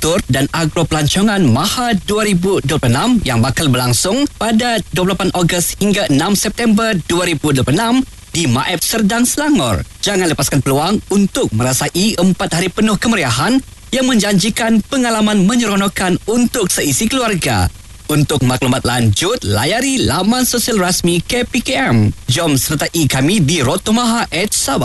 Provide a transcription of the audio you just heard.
Agrikultur dan Agropelancongan Maha 2026 yang bakal berlangsung pada 28 Ogos hingga 6 September 2026 di Maeb Serdang, Selangor. Jangan lepaskan peluang untuk merasai 4 hari penuh kemeriahan yang menjanjikan pengalaman menyeronokkan untuk seisi keluarga. Untuk maklumat lanjut, layari laman sosial rasmi KPKM. Jom sertai kami di Rotomaha Sabah.